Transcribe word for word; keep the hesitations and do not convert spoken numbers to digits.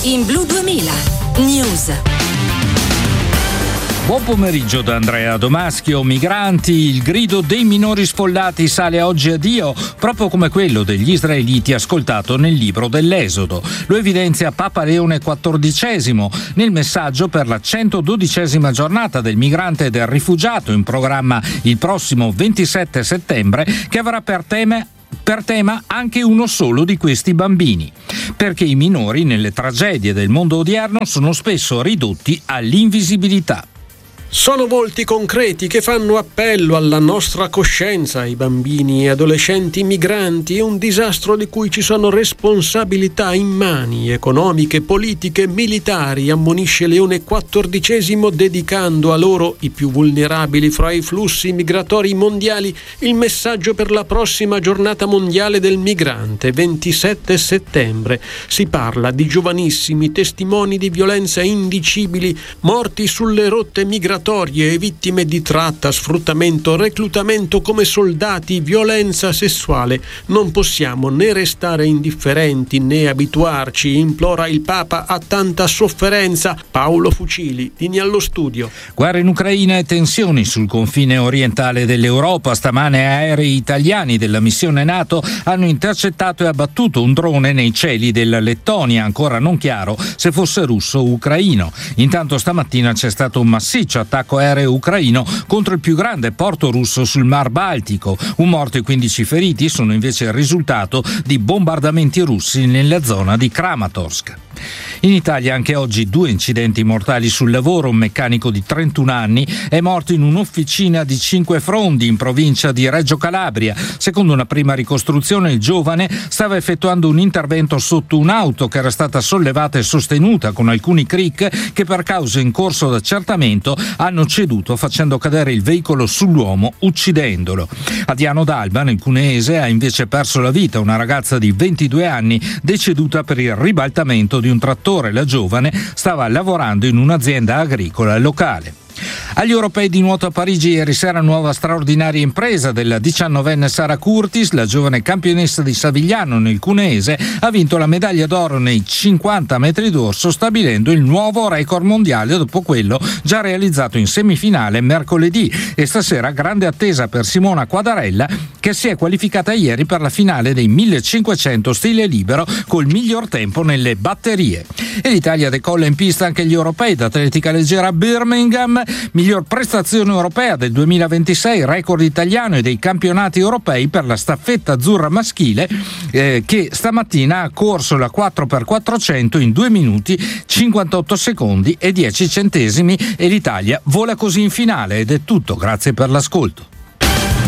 in Blu duemila News. Buon pomeriggio da Andrea Domaschio. Migranti, il grido dei minori sfollati sale oggi a Dio, proprio come quello degli israeliti ascoltato nel libro dell'Esodo. Lo evidenzia Papa Leone quattordicesimo nel messaggio per la centododicesima giornata del migrante e del rifugiato, in programma il prossimo ventisette settembre, che avrà per tema Per tema anche uno solo di questi bambini, perché i minori nelle tragedie del mondo odierno sono spesso ridotti all'invisibilità. Sono volti concreti che fanno appello alla nostra coscienza. I bambini e adolescenti migranti è un disastro di cui ci sono responsabilità immani, economiche, politiche, militari, ammonisce Leone quattordicesimo, dedicando a loro, i più vulnerabili fra i flussi migratori mondiali, il messaggio per la prossima giornata mondiale del migrante, ventisette settembre. Si parla di giovanissimi, testimoni di violenze indicibili, morti sulle rotte migratorie e vittime di tratta, sfruttamento, reclutamento come soldati, violenza sessuale. Non possiamo né restare indifferenti né abituarci, implora il Papa, a tanta sofferenza. Paolo Fucili, linea allo studio. Guerra in Ucraina e tensioni sul confine orientale dell'Europa. Stamane aerei italiani della missione NATO hanno intercettato e abbattuto un drone nei cieli della Lettonia, ancora non chiaro se fosse russo o ucraino. Intanto stamattina c'è stato un massiccio attacco aereo ucraino contro il più grande porto russo sul Mar Baltico. Un morto e quindici feriti sono invece il risultato di bombardamenti russi nella zona di Kramatorsk. In Italia anche oggi due incidenti mortali sul lavoro. Un meccanico di trentuno anni è morto in un'officina di Cinquefrondi in provincia di Reggio Calabria. Secondo una prima ricostruzione, il giovane stava effettuando un intervento sotto un'auto che era stata sollevata e sostenuta con alcuni cric che per cause in corso d'accertamento hanno ceduto, facendo cadere il veicolo sull'uomo, uccidendolo. A Diano d'Alba, nel Cuneese, ha invece perso la vita una ragazza di ventidue anni deceduta per il ribaltamento di un trattore. La giovane stava lavorando in un'azienda agricola locale. Agli europei di nuoto a Parigi ieri sera, nuova straordinaria impresa della diciannovenne Sara Curtis. La giovane campionessa di Savigliano nel Cuneese ha vinto la medaglia d'oro nei cinquanta metri d'orso, stabilendo il nuovo record mondiale dopo quello già realizzato in semifinale mercoledì. E stasera grande attesa per Simona Quadarella, che si è qualificata ieri per la finale dei millecinquecento stile libero col miglior tempo nelle batterie. E l'Italia decolla in pista anche gli europei d'atletica leggera a Birmingham. Miglior prestazione europea del duemilaventisei, record italiano e dei campionati europei per la staffetta azzurra maschile, eh, che stamattina ha corso la quattro per quattrocento in due minuti cinquantotto secondi e dieci centesimi, e l'Italia vola così in finale. Ed è tutto, grazie per l'ascolto.